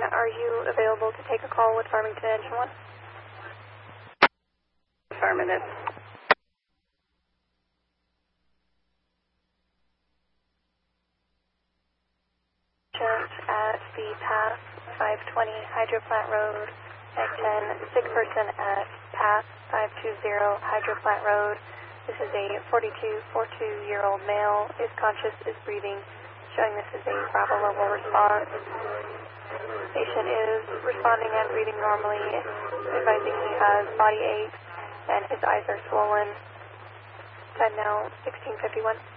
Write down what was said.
are you available to take a call with Farmington Engine 1? Affirmative. At the path 520 Hydro Plant Road, at 10, sick person at path 520 Hydro Plant Road. This is a 42-year-old male, is conscious, is breathing, showing this is a Bravo level response. Patient is responding and breathing normally, advising he has body aches and his eyes are swollen. 10 now, 1651.